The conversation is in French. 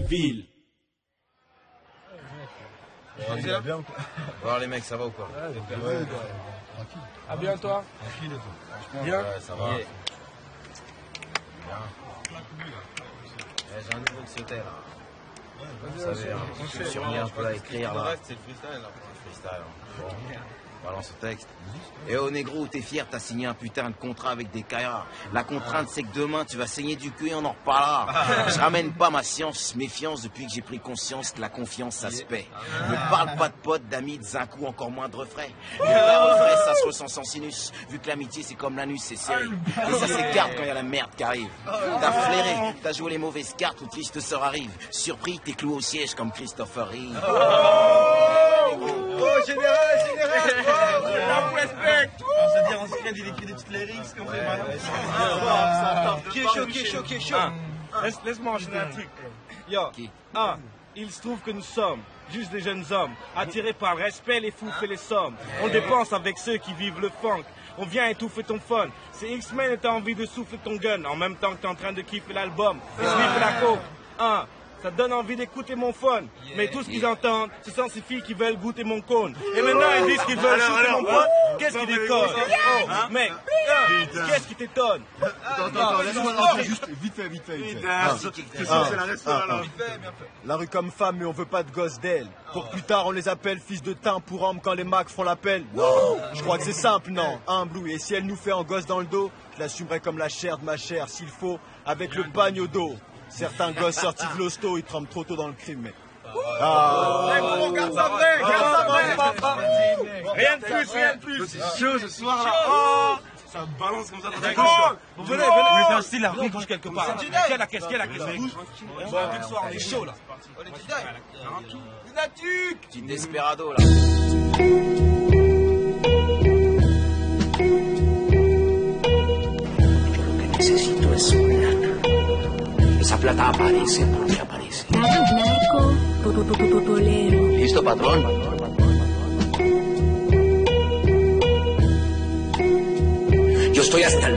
ville. Bien. Voir les mecs, ça va ou quoi? Tranquille. Ah bien toi? Tranquille et toi? Bien? Ouais, ça va. Bien. J'ai un nouveau qui sautait là. Vous savez, je me suis remis un peu à écrire là. C'est le freestyle là. Freestyle. Bon. Balance le texte. Et oh négro, t'es fier, t'as signé un putain de contrat avec des caillards. La contrainte c'est que demain tu vas saigner du cul et on en reparlera. Je ramène pas ma science, méfiance depuis que j'ai pris conscience que la confiance ça se paie. Ne parle pas de potes, d'amis, de zinc ou encore moins de refrains. Le vrai refrain ça se ressent sans sinus. Vu que l'amitié c'est comme l'anus, c'est serré. Et ça s'écarte quand y a la merde qui arrive. T'as flairé, t'as joué les mauvaises cartes, tout triste sort arrive. Surpris, t'es cloué au siège comme Christopher Reeve. Oh, général, on respecte. On se dit en secret, il écrit des petites lyrics qu'on fait mal. Qui est chaud. Laisse-moi enchaîner un truc. Yo, il se trouve que nous sommes juste des jeunes hommes, attirés par le respect, les fous et les sommes. On dépense avec ceux qui vivent le funk. On vient étouffer ton fun. C'est X-Men et t'as envie de souffler ton gun en même temps que t'es en train de kiffer l'album. Et sniffer la coke. Ça donne envie d'écouter mon fun. Mais tout ce qu'ils entendent, ce sont ces filles qui veulent goûter mon cône. Et maintenant, ils disent qu'ils veulent shooter mon pote. Qu'est-ce qui déconne? Oh, mec, qu'est-ce qui t'étonne? Attends, laisse-moi rentrer juste vite fait. C'est la restaurant là. La rue comme femme, mais on veut pas de gosses d'elle. Pour plus tard, on les appelle fils de teint pour homme quand les macs font l'appel. Non, je crois que c'est simple, non. Blue, et si elle nous fait en gosse dans le dos, je l'assumerai comme la chair de ma chair, s'il faut, avec le pagne au dos. Certains gosses sortis de l'hosto, ils tremblent trop tôt dans le crime, mais... Garde ça vrai. Rien de plus. C'est chaud ce soir là. Ça balance comme ça dans la gueule. Venez. Vous voulez faire style la rue bouge quelque part. Quelle la caisse bouge. Bon, soir, on est chaud là. Petit desperado là. Necesito es plata. Esa plata aparece porque aparece. Narco, tolero. ¿Listo, patrón? Yo estoy hasta el